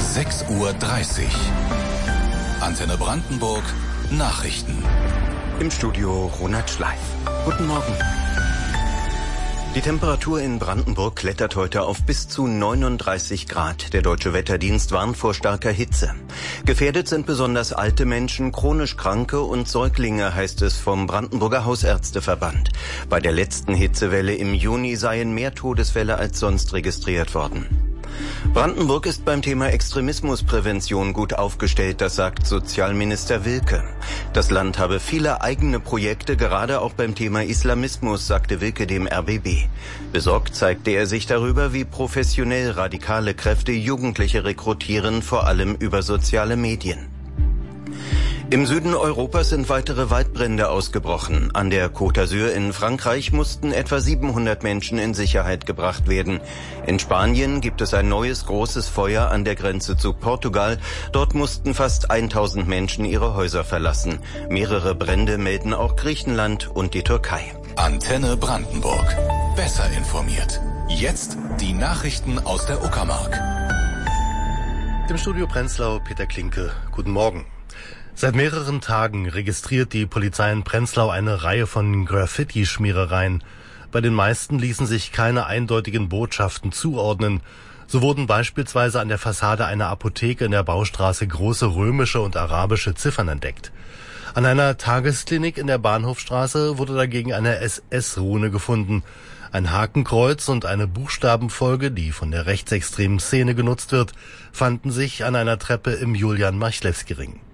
6:30 Uhr. Antenne Brandenburg Nachrichten. Im Studio Ronald Schleif. Guten Morgen. Die Temperatur in Brandenburg klettert heute auf bis zu 39 Grad. Der Deutsche Wetterdienst warnt vor starker Hitze. Gefährdet sind besonders alte Menschen, chronisch Kranke und Säuglinge, heißt es vom Brandenburger Hausärzteverband. Bei der letzten Hitzewelle im Juni seien mehr Todesfälle als sonst registriert worden. Brandenburg ist beim Thema Extremismusprävention gut aufgestellt, das sagt Sozialminister Wilke. Das Land habe viele eigene Projekte, gerade auch beim Thema Islamismus, sagte Wilke dem RBB. Besorgt zeigte er sich darüber, wie professionell radikale Kräfte Jugendliche rekrutieren, vor allem über soziale Medien. Im Süden Europas sind weitere Waldbrände ausgebrochen. An der Côte d'Azur in Frankreich mussten etwa 700 Menschen in Sicherheit gebracht werden. In Spanien gibt es ein neues großes Feuer an der Grenze zu Portugal. Dort mussten fast 1000 Menschen ihre Häuser verlassen. Mehrere Brände melden auch Griechenland und die Türkei. Antenne Brandenburg. Besser informiert. Jetzt die Nachrichten aus der Uckermark. Im Studio Prenzlau Peter Klinke. Guten Morgen. Seit mehreren Tagen registriert die Polizei in Prenzlau eine Reihe von Graffiti-Schmierereien. Bei den meisten ließen sich keine eindeutigen Botschaften zuordnen. So wurden beispielsweise an der Fassade einer Apotheke in der Baustraße große römische und arabische Ziffern entdeckt. An einer Tagesklinik in der Bahnhofstraße wurde dagegen eine SS-Rune gefunden. Ein Hakenkreuz und eine Buchstabenfolge, die von der rechtsextremen Szene genutzt wird, fanden sich an einer Treppe im Julian-Marchlewski-Ring.